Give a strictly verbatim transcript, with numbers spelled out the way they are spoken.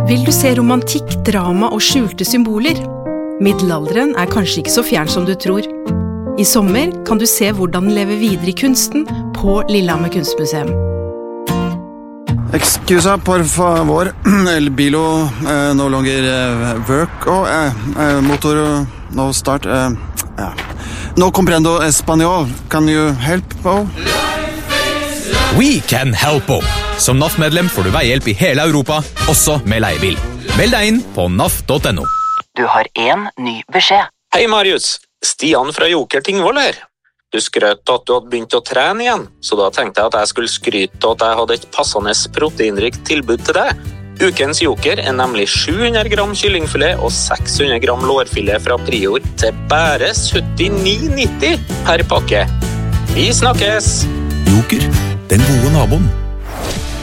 Vil du se romantikk, drama og skjulte symboler? Middelalderen er kanskje ikke så fjern som du tror. I sommer kan du se hvordan den lever videre i kunsten på Lillehammer Kunstmuseum. Excusa, por favor. El bilo eh, no longer eh, work. Oh, eh, eh, motor no start. Eh, ja. No comprendo español. Can you help? Oh? We can help. Som N A F-medlem får du veihjelp i hele Europa, også med leiebil. Meld deg inn på N A F punktum no. Du har en ny beskjed. Hei Marius, Stian fra Joker Tingvoll her. Du skrøt at du hadde begynt å trene igjen, så da tenkte jeg at jeg skulle skryte at jeg hadde et passende proteinrikt tilbud til deg. Ukens Joker er nemlig sju hundre gram kyllingfilet og seks hundre gram lårfilet fra Prior til bare syttini nitti per pakke. Vi snakkes! Joker, den gode naboen.